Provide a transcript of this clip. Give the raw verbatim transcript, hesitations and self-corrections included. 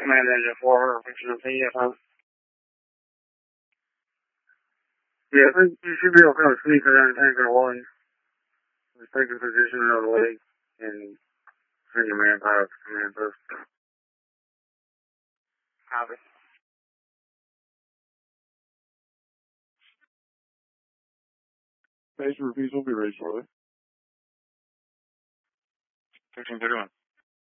command engine four, function of P F M. Yeah, I think you should be able to sneak around tanker one. Just take the position of the leg and send your manpower to command post. Copy. Base repeats will be ready shortly. fifteen thirty-one.